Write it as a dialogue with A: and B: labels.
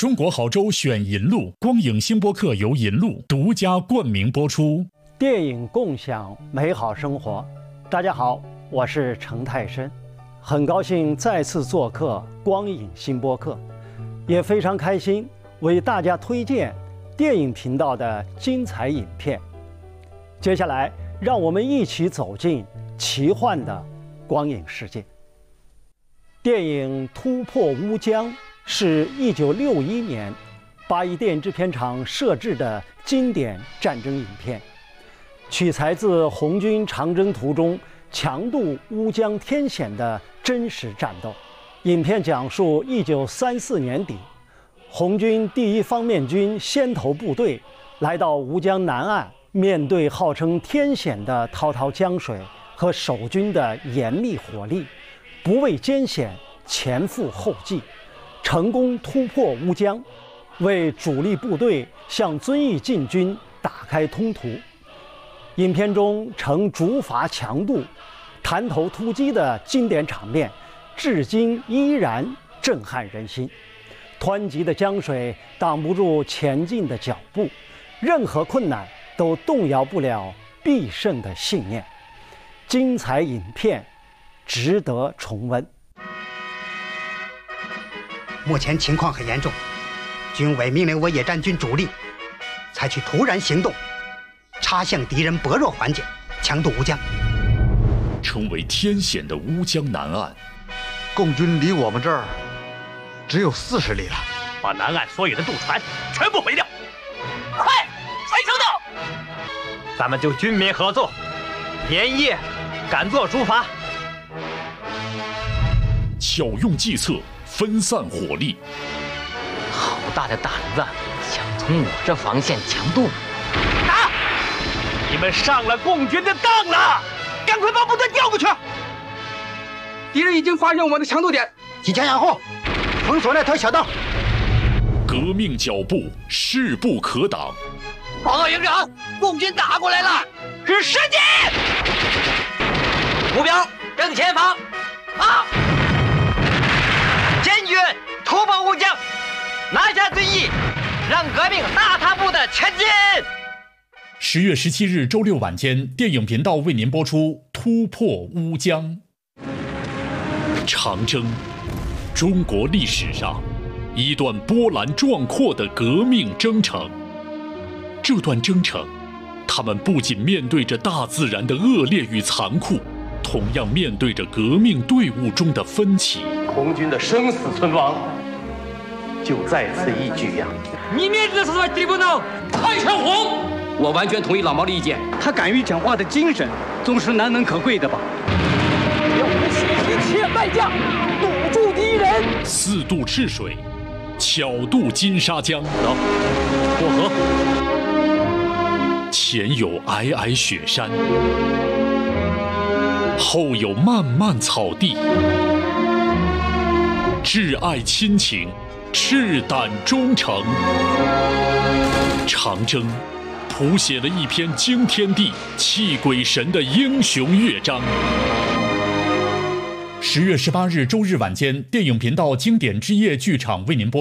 A: 中国好州选银路，光影星播客由银路独家冠名播出。
B: 电影共享美好生活。大家好，我是程泰深，很高兴再次做客光影星播客，也非常开心为大家推荐电影频道的精彩影片。接下来，让我们一起走进奇幻的光影世界。电影《突破乌江》是1961年八一电影制片厂摄制的经典战争影片，取材自红军长征途中强渡乌江天险的真实战斗。影片讲述1934年底，红军第一方面军先头部队来到乌江南岸，面对号称天险的滔滔江水和守军的严密火力，不畏艰险，前赴后继，成功突破乌江，为主力部队向遵义进军打开通途。影片中呈竹筏强渡、弹头突击的经典场面，至今依然震撼人心。湍急的江水挡不住前进的脚步，任何困难都动摇不了必胜的信念。精彩影片值得重温。
C: 目前情况很严重，军委命令我野战军主力采取突然行动，插向敌人薄弱环节，强渡乌江。
A: 成为天险的乌江南岸，
D: 共军离我们这儿只有40里了，
E: 把南岸所有的渡船全部毁掉，快，全程动！咱们就军民合作，连夜赶做竹筏，
A: 巧用计策，分散火力。
F: 好大的胆子，想从我这防线强渡！
E: 打！你们上了共军的当了！赶快把部队调过去！
G: 敌人已经发现我们的强渡点，
C: 几前仰后，封锁那条小道。
A: 革命脚步势不可挡。
F: 报告营长，共军打过来了，
E: 是时机！
F: 目标正前方，啊！坚决突破乌江，拿下遵义，让革命大踏步的前进。
A: 10月17日周六晚间，电影频道为您播出《突破乌江》。长征，中国历史上一段波澜壮阔的革命征程。这段征程，他们不仅面对着大自然的恶劣与残酷，同样面对着革命队伍中的分歧。
E: 红军的生死存亡，就在此一举呀！
G: 太上皇，我完全同意老毛的意见。他敢于讲话的精神，总是难能可贵的吧？要我们牺牲一切代价，堵住敌人。
A: 4渡赤水，巧渡金沙江。
E: 走，过河。
A: 前有皑皑雪山，后有漫漫草地。挚爱亲情，赤胆忠诚。长征谱写了一篇惊天地、泣鬼神的英雄乐章。10月18日周日晚间，电影频道经典之夜剧场为您播出。